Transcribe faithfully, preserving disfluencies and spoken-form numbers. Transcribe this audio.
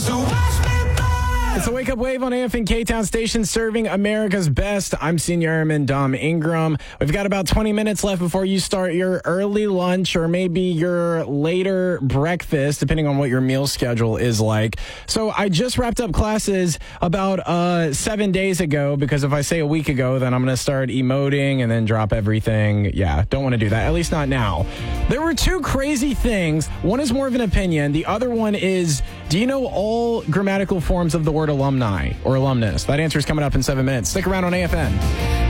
So watch me burn. It's a Wake Up Wave on A F N K-Town Station, serving America's best. I'm Senior Airman Dom Ingram. We've got about twenty minutes left before you start your early lunch or maybe your later breakfast, depending on what your meal schedule is like. So I just wrapped up classes about uh, seven days ago, because if I say a week ago, then I'm going to start emoting and then drop everything. Yeah, don't want to do that, at least not now. There were two crazy things. One is more of an opinion. The other one is, do you know all grammatical forms of the word alumni or alumnus? That answer is coming up in seven minutes. Stick around on A F N.